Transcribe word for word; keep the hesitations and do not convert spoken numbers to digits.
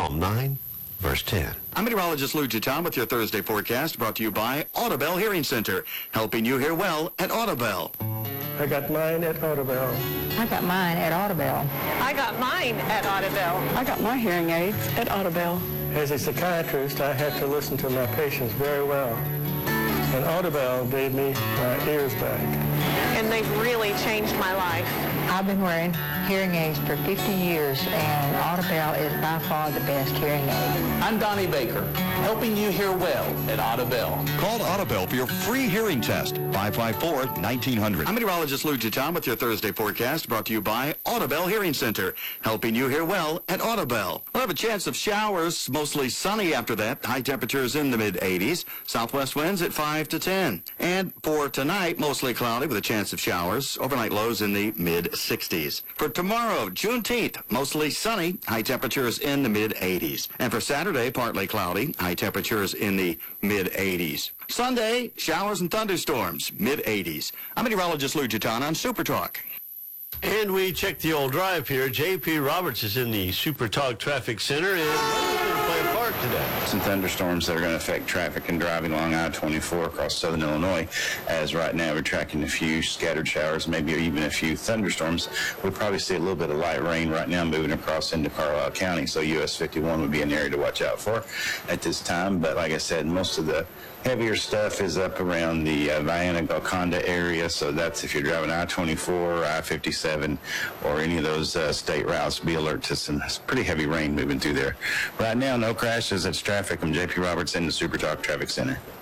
Psalm nine, verse ten. I'm meteorologist Lou Giton with your Thursday forecast, brought to you by Audibel Hearing Center, helping you hear well at Audibel. I got mine at Audibel. I got mine at Audibel. I got mine at Audibel. I got my hearing aids at Audibel. As a psychiatrist, I had to listen to my patients very well. And Audibel gave me my ears back. And they've really changed my life. I've been wearing hearing aids for fifty years, and Audibel is by far the best hearing aid. I'm Donnie Baker, helping you hear well at Audibel. Call Audibel for your free hearing test, five five four, nineteen hundred. I'm meteorologist Lou Giton with your Thursday forecast, brought to you by Audibel Hearing Center, helping you hear well at Audibel. We'll have a chance of showers, mostly sunny after that. High temperatures in the mid eighties. Southwest winds at five to ten. And for tonight, mostly cloudy with a chance of showers. Overnight lows in the mid sixties. For tomorrow, Juneteenth, mostly sunny. High temperatures in the mid eighties. And for Saturday, partly cloudy. High temperatures in the mid eighties. Sunday, showers and thunderstorms, mid eighties. I'm meteorologist Lou Giton on Super Talk. And we check the old drive here. J P Roberts is in the Super Talk Traffic Center, and what's going to play a part today? Some thunderstorms that are going to affect traffic and driving along I twenty-four across southern Illinois. As right now we're tracking a few scattered showers, maybe even a few thunderstorms. We'll probably see a little bit of light rain right now moving across into Carlisle County, so U S fifty-one would be an area to watch out for at this time. But like I said, most of the heavier stuff is up around the uh, Vienna-Golconda area, so that's if you're driving I twenty-four, I fifty-seven, or any of those uh, state routes, be alert to some pretty heavy rain moving through there. Right now, no crashes. It's traffic. I'm J P Roberts in the Super Talk Traffic Center.